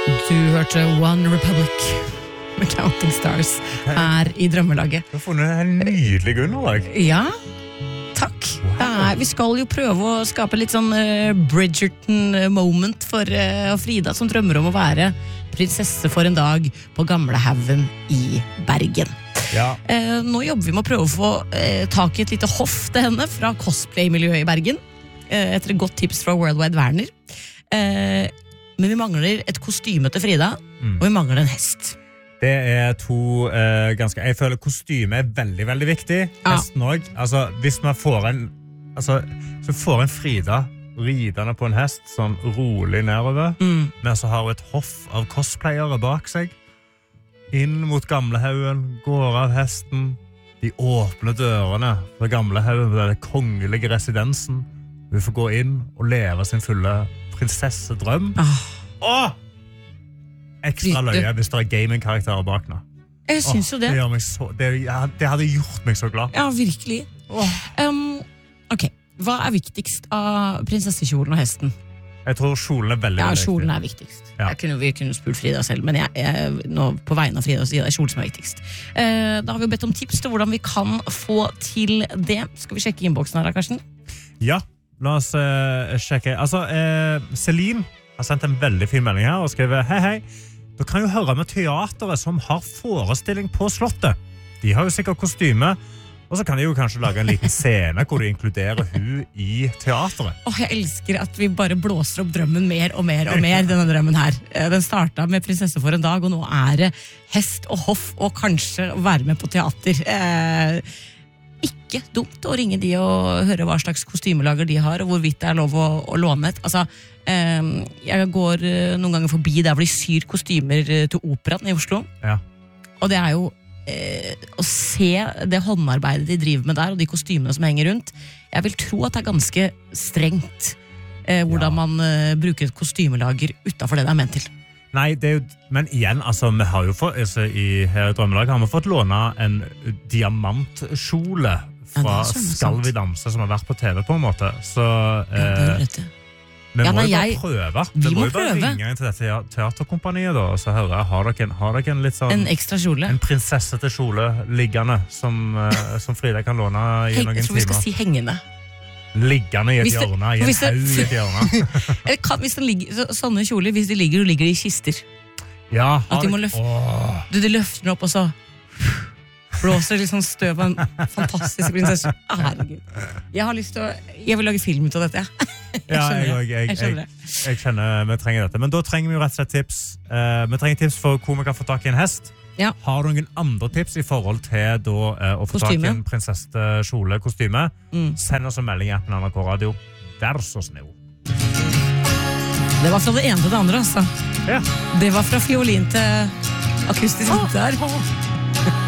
Du hørte One Republic med Counting Stars her I Drømmelaget. Du har funnet en nydelig underlag. Ja, takk. Vi skal jo prøve å skape litt sånn Bridgerton-moment for Frida, som drømmer om å være prinsesse for en dag på Gamlehaugen I Bergen. Ja. Nå jobber vi med å prøve å få tak I et lite hoff til henne fra cosplay-miljøet I Bergen, etter et godt tips fra Worldwide Werner. Men vi mangler et kostyme til Frida, og vi mangler en hest. Det to ganske... Jeg føler kostyme veldig, veldig viktig. Hesten også. Altså, hvis man får en... Altså, så får en Frida ridende på en hest, sånn rolig nedover, men så har hun et hoff av cosplayere bak seg. Inn mot Gamlehaugen, går av hesten, de åpne dørene fra Gamlehaugen, den kongelige residensen. Hun får gå inn og leve sin fulle prinsessedrøm. Ekstra løye hvis det gaming-karakterer bak nå. Jeg synes jo det. Det gjør meg så, det hadde gjort meg så glad. Ja, virkelig. Ok, hva viktigst av prinsessekjolen og hesten? Jeg tror kjolen veldig, ja, veldig viktig. kjolen viktigst. Ja. Vi kunne spurt Frida selv, men nå på vegne av Frida sier det kjolen som viktigst. Da har vi jo bedt om tips til hvordan vi kan få til det. Skal vi sjekke innboksen her, Karsten? Ja, la oss sjekke. Altså, Celine har sendt en veldig fin melding her og skriver: Hei, du kan jo høre med teateret som har forestilling på Slottet. De har jo sikkert kostyme, og så kan de jo kanskje lage en liten scene hvor de inkluderer hun I teateret. Jeg elsker at vi bare blåser opp drømmen mer og mer og mer, denne drømmen her. Den startet med prinsesse for en dag, og nå det hest og hoff, og kanskje være med på teater. Ikke dumt å ringe de og høre hva slags kostymelager de har, og hvorvidt det lov å låne et. Altså, jeg går noen ganger forbi der hvor de syr kostymer til operaen I Oslo. Ja. Og det jo å se det håndarbeidet de driver med der, og de kostymene som henger rundt. Jeg vil tro at det ganske strengt hvordan man bruker et kostymelager utenfor det det ment til. Nei, jo, men igjen, altså, vi har jo her I Drømmelaget har vi fått låne en diamantkjole fra Skal vi danse, som har vært på TV på en måte. Så vi må jo bare prøve. Vi må jo bare ringe inn til dette teaterkompaniet da, og så høre, har dere en litt sånn... En ekstra kjole? En prinsessete kjole liggende, som Frida kan låne I noen timer. Jeg tror vi skal si hengende. Liggende I et hjørne, I en haug I et hjørne. Hvis den ligger, sånne kjoler, hvis de ligger I kister. Ja. At de må løfte. Du løfter den opp, og så blåser liksom støv av en fantastisk prinsesse. Herregud. Jeg vil lage film ut av dette. Jeg kjenner vi trenger dette. Men da trenger vi jo rett og slett tips. Vi trenger tips for hvor vi kan få tak I en hest. Ja. Har du noen andre tips I forhold til da, å få tak I en prinsessekjole, kostyme? Send oss en melding I appen NRK Radio. Vær så snill. Det var fra det ene til det andre, altså. Ja. Det var fra fiolin til akustisk gitar.